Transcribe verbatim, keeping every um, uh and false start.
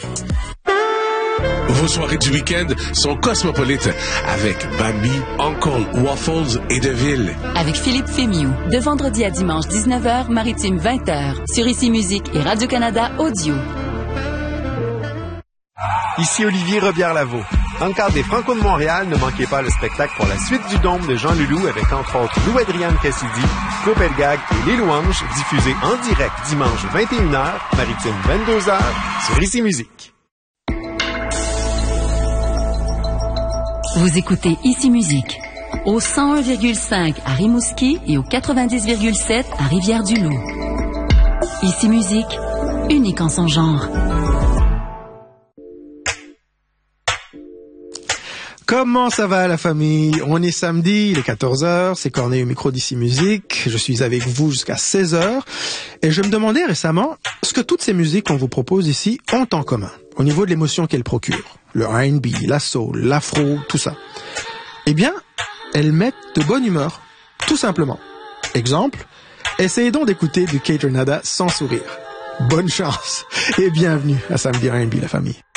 Vos soirées du week-end sont cosmopolites avec Bambi, Uncle, Waffles et Deville. Avec Philippe Fémiou, de vendredi à dimanche dix-neuf heures, maritime vingt heures, sur Ici Musique et Radio-Canada Audio. Ici Olivier Robillard-Lavaux. Dans le cadre des Franco de Montréal, ne manquez pas le spectacle pour la suite du Dôme de Jean Leloup avec entre autres Lou-Adrienne Cassidy, Claude Pelgag et Les Louanges, diffusé en direct dimanche vingt et une heures, maritime vingt-deux heures, sur Ici Musique. Vous écoutez Ici Musique, au cent un virgule cinq à Rimouski et au quatre-vingt-dix virgule sept à Rivière-du-Loup. Ici Musique, unique en son genre. Comment ça va la famille? On est samedi, il est quatorze heures, c'est Corneille au micro d'Ici Musique, je suis avec vous jusqu'à seize heures, et je me demandais récemment ce que toutes ces musiques qu'on vous propose ici ont en commun, au niveau de l'émotion qu'elles procurent. Le R and B, la soul, l'afro, tout ça. Eh bien, elles mettent de bonne humeur, tout simplement. Exemple, essayez donc d'écouter du Kate Renada sans sourire. Bonne chance et bienvenue à Samedi R and B la famille.